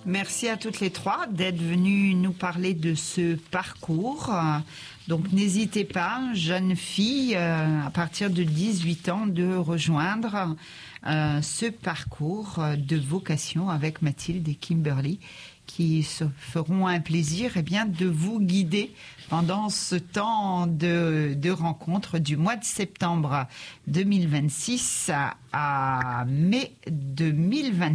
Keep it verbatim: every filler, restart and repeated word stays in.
Merci à toutes les trois d'être venues nous parler de ce parcours. Donc n'hésitez pas, jeunes filles, à partir de dix-huit ans, de rejoindre euh, ce parcours de vocation avec Mathilde et Kimberly, qui se feront un plaisir eh bien, de vous guider pendant ce temps de, de rencontre du mois de septembre deux mille vingt-six à, à mai deux mille vingt-six.